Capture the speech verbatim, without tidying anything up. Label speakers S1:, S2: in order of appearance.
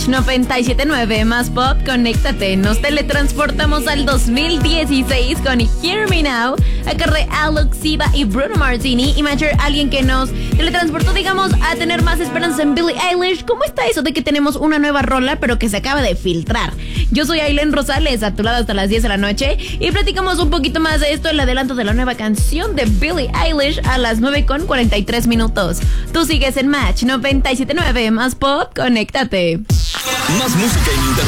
S1: Match noventa y siete punto nueve más Pop, conéctate. Nos teletransportamos al dos mil dieciséis con Hear Me Now, a cargo de Alok, Siva y Bruno Martini. Imagine alguien que nos teletransportó, digamos, a tener más esperanza en Billie Eilish. ¿Cómo está eso de que tenemos una nueva rola, pero que se acaba de filtrar? Yo soy Ailén Rosales, a tu lado hasta las diez de la noche, y platicamos un poquito más de esto, el adelanto de la nueva canción de Billie Eilish a las nueve con cuarenta y tres minutos. Tú sigues en Match noventa y siete punto nueve más Pop, conéctate.
S2: Más música en internet.